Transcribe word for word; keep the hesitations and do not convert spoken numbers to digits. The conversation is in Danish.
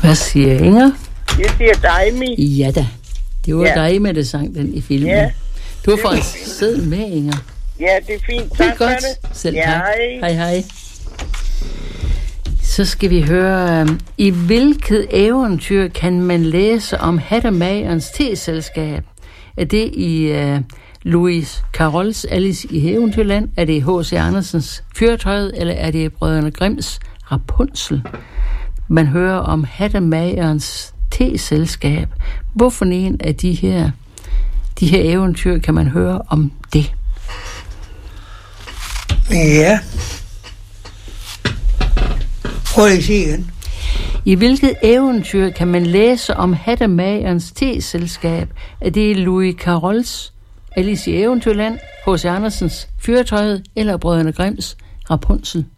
Hvad siger Inger? Jeg siger Daimi. Ja da. Det var Ja. dig med det sang, den i filmen. Ja. Du har fået sæd med, Inger. Ja, det er fint. Det er Tak for godt. det. Selv Ja, tak. hej. Hej, hej. Så skal vi høre, um, i hvilket eventyr kan man læse om Hattemagerens teselskab? Er det i uh, Louis Carrolls Alice i Eventyrland? Er det i H C Andersens Fyrtøjet? Eller er det i Brødrene Grimms Rapunzel? Man hører om Hattemagerens teselskab. Hvorfor en af de her, de her eventyr kan man høre om det? Ja. Prøv lige at sige igen. I hvilket eventyr kan man læse om Hattemagerens teselskab? Er det i Louis Carrolls Alice i Eventyrland, H C Andersens Fyrtøjet eller Brødrene Grimms Rapunzel?